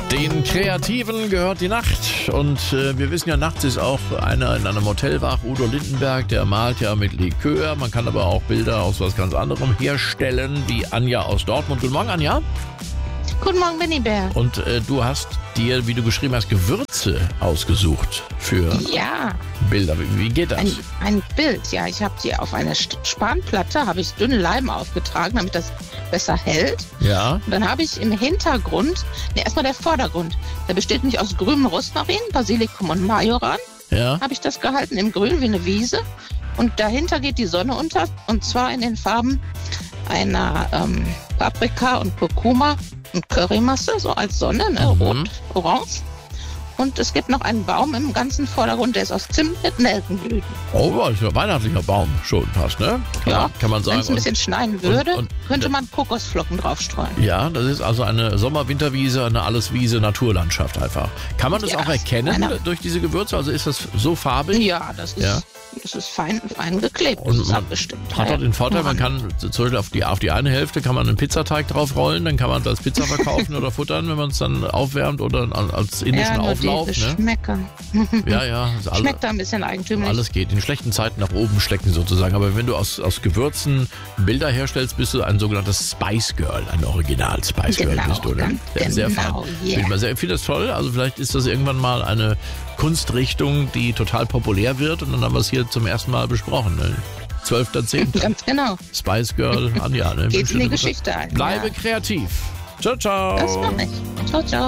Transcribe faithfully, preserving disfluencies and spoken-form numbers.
Den Kreativen gehört die Nacht und äh, wir wissen ja, nachts ist auch einer in einem Hotel wach, Udo Lindenberg, der malt ja mit Likör. Man kann aber auch Bilder aus was ganz anderem herstellen, wie Anja aus Dortmund. Guten Morgen, Anja. Guten Morgen, Benny Bär. Und äh, du hast dir, wie du geschrieben hast, Gewürze ausgesucht für Ja, Bilder. Wie, wie geht das? ein, ein Bild. Ja, ich habe die auf einer St- Spanplatte, habe ich dünnen Leim aufgetragen, damit das besser hält. Ja, Und dann habe ich im Hintergrund, ne, erstmal der Vordergrund, der besteht nicht aus grünem Rosmarin, Basilikum und Majoran, ja. habe ich das gehalten, im Grün wie eine Wiese. Und dahinter geht die Sonne unter, und zwar in den Farben einer ähm, Paprika und Kurkuma und Currymasse, so als Sonne, ne, Mhm. rot, orange. Und es gibt noch einen Baum im ganzen Vordergrund, der ist aus Zimt mit Nelkenblüten. Oh, das ist ein weihnachtlicher Baum schon fast, ne? Kann, Ja, man, kann man sagen. Wenn es ein bisschen schneien würde, und- und- könnte man Kokosflocken draufstreuen. Ja, das ist also eine Sommer-Winterwiese, eine Alleswiese, Naturlandschaft einfach. Kann man das Ja, auch erkennen einer- durch diese Gewürze? Also ist das so farbig? Ja, das ist, Ja. das ist fein, fein geklebt, Und das ist man abgestimmt. Hat Ja, auch den Vorteil, man ja. kann zum Beispiel auf die, auf die eine Hälfte kann man einen Pizzateig draufrollen, dann kann man das Pizza verkaufen oder futtern, wenn man es dann aufwärmt oder als indischen Ja, nur Auflauf. die Ne? Geschmäcker. Ja, ja, ist alle, Schmeckt da ein bisschen eigentümlich. alles geht. In schlechten Zeiten nach oben schlecken sozusagen. Aber wenn du aus, aus Gewürzen Bilder herstellst, bist du ein sogenanntes Spice Girl, ein Original Spice Girl Genau, bist du, oder? ganz Ja, sehr genau, fein. yeah. Bin ich mal sehr- Ich finde das toll. Also vielleicht ist das irgendwann mal eine Kunstrichtung, die total populär wird und dann haben wir es hier zum ersten Mal besprochen. Ne? zwölfter zehnter Ganz genau. Spice Girl, Anja. Ne? Geht Wünsche in die dir gute- Geschichte ein. Bleibe Ja, kreativ. Ciao, ciao. das mache ich. Ciao, ciao.